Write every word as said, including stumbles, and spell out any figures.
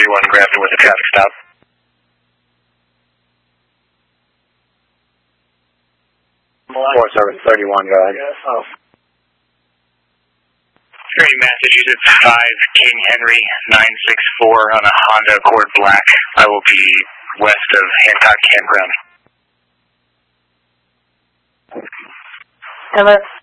thirty-one Grafton with a traffic stop. four seven thirty-one, go ahead. Oh. Train Massachusetts five King Henry nine six four on a Honda Accord Black. I will be west of Hancock Campground. Hello.